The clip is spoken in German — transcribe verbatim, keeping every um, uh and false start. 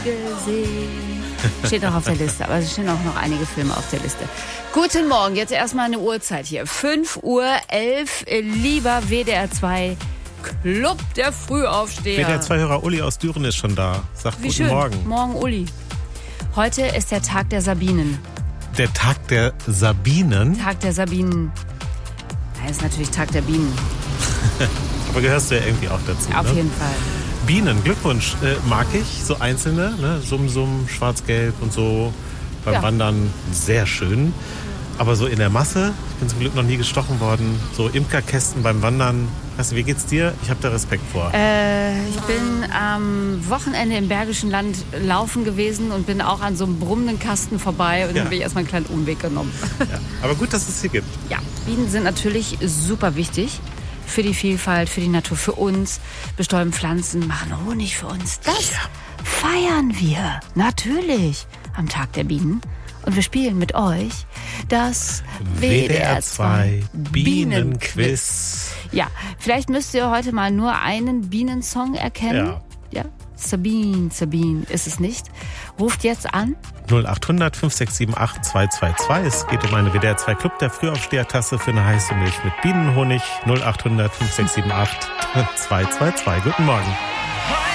gesehen. Steht auch auf der Liste, aber es stehen auch noch einige Filme auf der Liste. Guten Morgen, jetzt erstmal eine Uhrzeit hier. fünf Uhr elf, lieber W D R zwei Club der Frühaufsteher. W D R zwei-Hörer Uli aus Düren ist schon da. Sagt Wie guten schön. Morgen. Morgen, Uli. Heute ist der Tag der Sabinen. Der Tag der Sabinen? Tag der Sabinen. Nein, ist natürlich Tag der Bienen. Aber gehörst du ja irgendwie auch dazu, Auf ne? jeden Fall. Bienen, Glückwunsch. Äh, mag ich, so einzelne, ne? Summ, Summ, Schwarz-Gelb und so. Beim Ja. Wandern sehr schön. Aber so in der Masse, ich bin zum Glück noch nie gestochen worden, so Imkerkästen beim Wandern. Weißt du, wie geht's dir? Ich habe da Respekt vor. Äh, ich bin am Wochenende im Bergischen Land laufen gewesen und bin auch an so einem brummenden Kasten vorbei und Ja. dann bin ich erstmal einen kleinen Umweg genommen. Ja. Aber gut, dass es hier gibt. Ja, Bienen sind natürlich super wichtig für die Vielfalt, für die Natur, für uns. Bestäuben Pflanzen, machen Honig für uns. Das Ja. feiern wir natürlich am Tag der Bienen. Und wir spielen mit euch das W D R zwei Bienenquiz. Ja, vielleicht müsst ihr heute mal nur einen Bienensong erkennen. Ja. Ja. Sabine, Sabine ist es nicht. Ruft jetzt an. null acht hundert fünf sechs sieben acht zwei zwei zwei. Es geht um eine W D R zwei Club der Frühaufsteher-Tasse für eine heiße Milch mit Bienenhonig. null acht hundert fünf sechs sieben acht zwei zwei zwei. Guten Morgen.